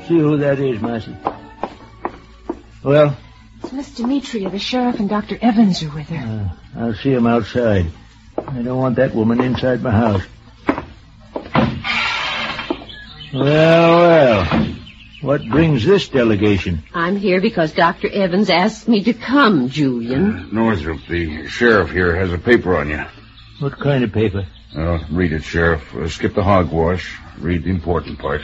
See who that is, Marcy. Well? It's Miss Demetria. The sheriff and Dr. Evans are with her. I'll see him outside. I don't want that woman inside my house. Well. What brings this delegation? I'm here because Dr. Evans asked me to come, Julian. Northrop, the sheriff here has a paper on you. What kind of paper? Read it, Sheriff. Skip the hogwash. Read the important part.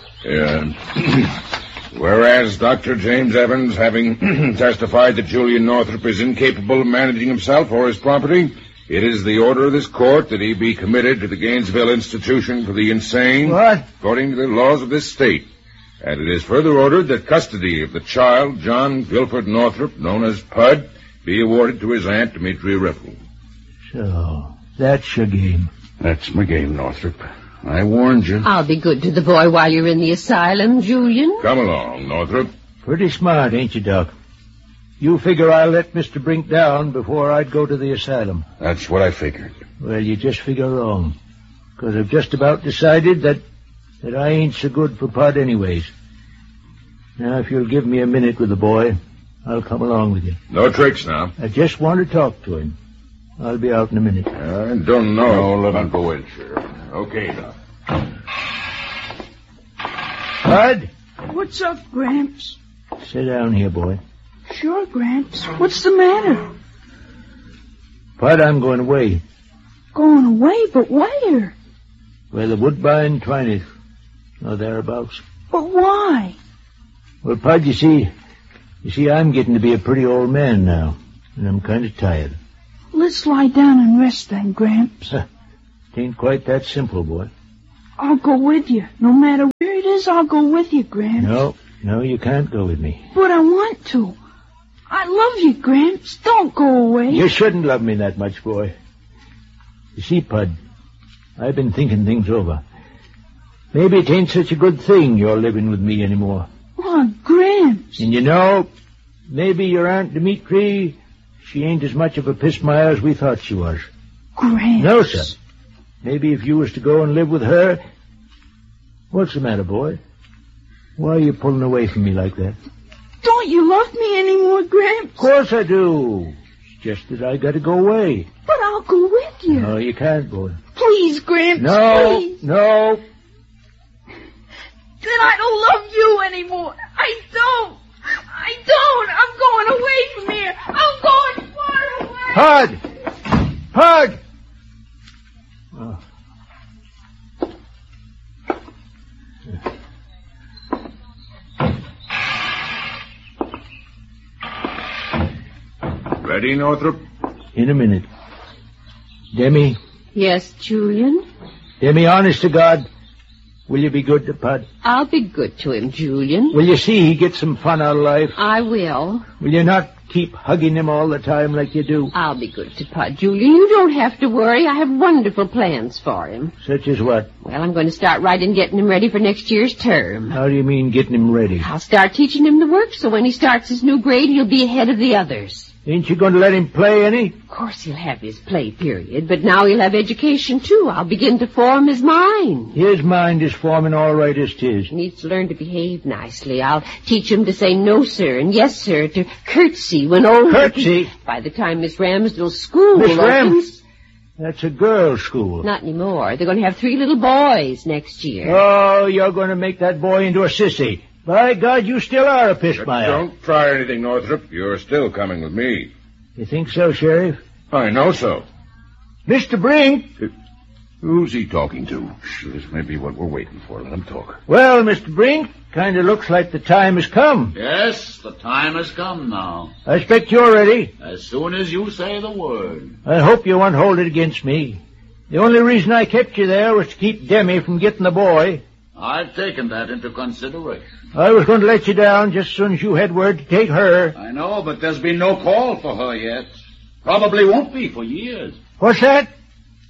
Whereas Dr. James Evans, having testified that Julian Northrop is incapable of managing himself or his property, it is the order of this court that he be committed to the Gainesville Institution for the Insane. What? According to the laws of this state. And it is further ordered that custody of the child, John Guilford Northrop, known as Pud, be awarded to his aunt, Demetria Riffle. So, that's your game. That's my game, Northrop. I warned you. I'll be good to the boy while you're in the asylum, Julian. Come along, Northrop. Pretty smart, ain't you, Doc? You figure I'll let Mr. Brink down before I'd go to the asylum. That's what I figured. Well, you just figure wrong. Because I've just about decided that I ain't so good for Pud anyways. Now, if you'll give me a minute with the boy, I'll come along with you. No tricks now. I just want to talk to him. I'll be out in a minute. I don't know. Let him go in, Sheriff. Okay, Doc. Pud? What's up, Gramps? Sit down here, boy. Sure, Gramps. What's the matter? Pud, I'm going away. Going away? But where? Where the woodbine twineth. Or thereabouts. But why? Well, Pud, you see, I'm getting to be a pretty old man now. And I'm kind of tired. Let's lie down and rest then, Gramps. It ain't quite that simple, boy. I'll go with you. No matter where it is, I'll go with you, Gramps. No, you can't go with me. But I want to. I love you, Gramps. Don't go away. You shouldn't love me that much, boy. You see, Pud, I've been thinking things over. Maybe it ain't such a good thing you're living with me anymore. Oh, Gramps. And you know, maybe your Aunt Demetri, she ain't as much of a pissmire as we thought she was. Gramps. No, sir. Maybe if you was to go and live with her... What's the matter, boy? Why are you pulling away from me like that? Don't you love me anymore, Gramps? Of course I do. It's just that I gotta go away. But I'll go with you. No, you can't, boy. Please, Gramps, No, please. no. Then I don't love you anymore. I don't. I'm going away from here. I'm going far away. Pud! Oh. Ready, Northrop? In a minute. Demi? Yes, Julian? Demi, honest to God, will you be good to Pud? I'll be good to him, Julian. Will you see he gets some fun out of life? I will. Will you not keep hugging him all the time like you do? I'll be good to Pud, Julian. You don't have to worry. I have wonderful plans for him. Such as what? Well, I'm going to start right in getting him ready for next year's term. How do you mean getting him ready? I'll start teaching him the work, so when he starts his new grade, he'll be ahead of the others. Ain't you going to let him play any? Of course he'll have his play period, but now he'll have education, too. I'll begin to form his mind. His mind is forming all right as 'tis. He needs to learn to behave nicely. I'll teach him to say no, sir, and yes, sir, to curtsy when old... Curtsy? By the time Miss Ramsdell's school Miss opens... That's a girls' school. Not anymore. They're going to have 3 little boys next year. Oh, you're going to make that boy into a sissy. By God, you still are a pissmire. Don't try anything, Northrop. You're still coming with me. You think so, Sheriff? I know so. Mr. Brink! Who's he talking to? This may be what we're waiting for. Let him talk. Well, Mr. Brink, kind of looks like the time has come. Yes, the time has come now. I expect you're ready. As soon as you say the word. I hope you won't hold it against me. The only reason I kept you there was to keep Demi from getting the boy. I've taken that into consideration. I was going to let you down just as soon as you had word to take her. I know, but there's been no call for her yet. Probably won't be for years. What's that?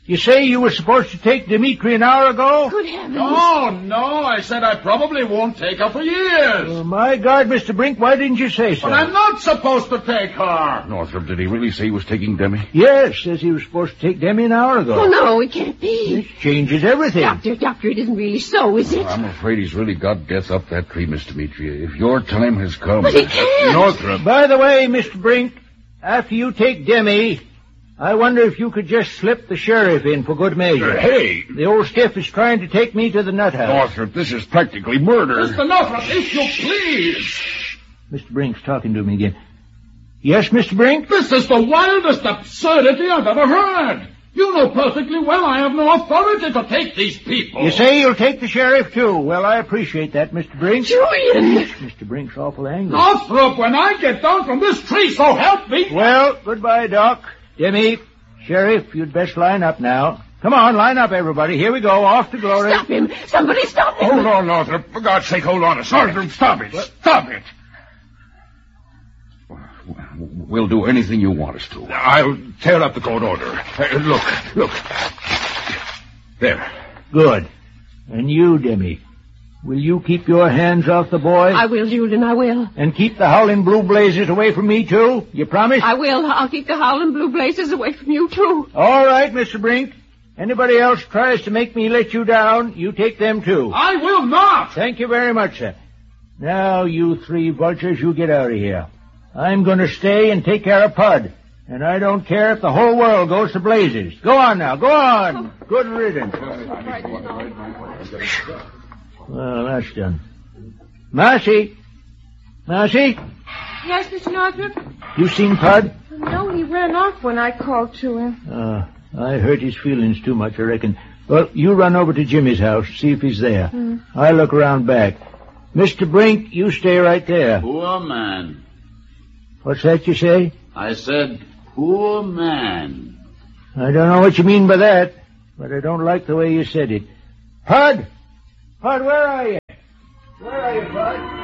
You say you were supposed to take Dimitri an hour ago? Good heavens. No, I said I probably won't take her for years. Oh, my God, Mr. Brink, why didn't you say so? But I'm not supposed to take her. Northrop, did he really say he was taking Demi? Yes, says he was supposed to take Demi an hour ago. Oh, no, it can't be. This changes everything. Doctor, it isn't really so, is it? I'm afraid he's really got death up that tree, Miss Demetria. If your time has come... But he can't. Northrop. By the way, Mr. Brink, after you take Demi, I wonder if you could just slip the sheriff in for good measure. Hey! The old stiff is trying to take me to the nut house. Northrop, this is practically murder. Mr. Northrop, if you please. Mr. Brink's talking to me again. Yes, Mr. Brink? This is the wildest absurdity I've ever heard. You know perfectly well I have no authority to take these people. You say you'll take the sheriff, too. Well, I appreciate that, Mr. Brink. Julian! Mr. Brink's awful angry. Northrop, when I get down from this tree, so help me. Well, goodbye, Doc. Demi, Sheriff, you'd best line up now. Come on, line up, everybody. Here we go. Off to glory. Stop him. Somebody stop him. Hold on, Northrop. For God's sake, hold on a second. Northrop, stop it. Stop it. We'll do anything you want us to. I'll tear up the court order. Look. There. Good. And you, Demi, will you keep your hands off the boy? I will, Julian, I will. And keep the howling blue blazes away from me, too? You promise? I will. I'll keep the howling blue blazes away from you, too. All right, Mr. Brink. Anybody else tries to make me let you down, you take them, too. I will not. Thank you very much, sir. Now, you three vultures, you get out of here. I'm going to stay and take care of Pud. And I don't care if the whole world goes to blazes. Go on now, go on. Good riddance. Well, that's done. Marcy? Marcy? Yes, Mr. Northrop? You seen Pud? No, he ran off when I called to him. I hurt his feelings too much, I reckon. Well, you run over to Jimmy's house, see if he's there. I'll look around back. Mr. Brink, you stay right there. Poor man. What's that you say? I said, poor man. I don't know what you mean by that, but I don't like the way you said it. Pud! Pud, where are you? Where are you, Pud?